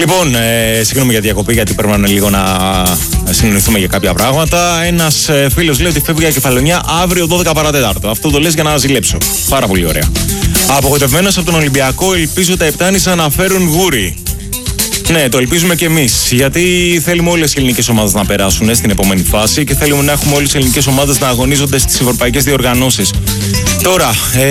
Λοιπόν, συγγνώμη για τη διακοπή, γιατί πρέπει να λίγο να συνεννοηθούμε για κάποια πράγματα. Ένας φίλος λέει ότι φεύγει για Κεφαλονιά αύριο 12 παρατέταρτο. Αυτό το λες για να ζηλέψω. Πάρα πολύ ωραία. Απογοητευμένος από τον Ολυμπιακό, ελπίζω τα επτάνησα να φέρουν γούρι. Ναι, το ελπίζουμε κι εμείς. Γιατί θέλουμε όλες οι ελληνικές ομάδες να περάσουν στην επόμενη φάση και θέλουμε να έχουμε όλες οι ελληνικές ομάδες να αγωνίζονται στις ευρωπαϊκές διοργανώσεις. Τώρα,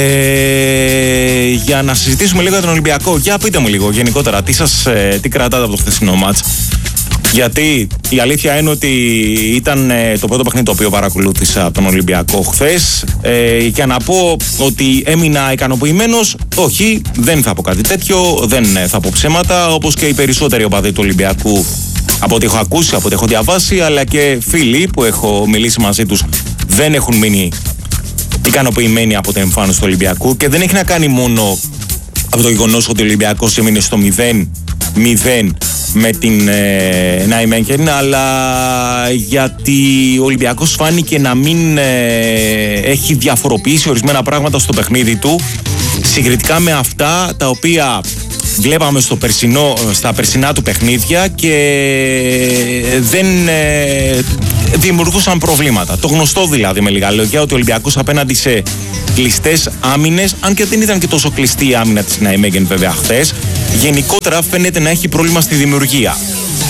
για να συζητήσουμε λίγο για τον Ολυμπιακό, για πείτε μου λίγο γενικότερα τι κρατάτε από το χθεσινό μάτς. Γιατί η αλήθεια είναι ότι ήταν το πρώτο παιχνίδι το οποίο παρακολούθησα από τον Ολυμπιακό χθες. Για να πω ότι έμεινα ικανοποιημένος, όχι, δεν θα πω κάτι τέτοιο, δεν θα πω ψέματα, όπως και οι περισσότεροι οπαδοί του Ολυμπιακού από ό,τι έχω ακούσει, από ό,τι έχω διαβάσει, αλλά και φίλοι που έχω μιλήσει μαζί τους δεν έχουν μείνει ικανοποιημένοι από την εμφάνιση του Ολυμπιακού, και δεν έχει να κάνει μόνο από το γεγονός ότι ο Ολυμπιακός έμεινε στο 0-0 με την Νάιμενκεν, αλλά γιατί ο Ολυμπιακός φάνηκε να μην έχει διαφοροποιήσει ορισμένα πράγματα στο παιχνίδι του συγκριτικά με αυτά τα οποία βλέπαμε στα περσινά του παιχνίδια και δεν δημιουργούσαν προβλήματα. Το γνωστό δηλαδή, με λίγα λόγια, ότι ο Ολυμπιακός απέναντι σε κλειστές άμυνες, αν και δεν ήταν και τόσο κλειστή η άμυνα της Νάιμενκεν βέβαια χθες, γενικότερα φαίνεται να έχει πρόβλημα στη δημιουργία.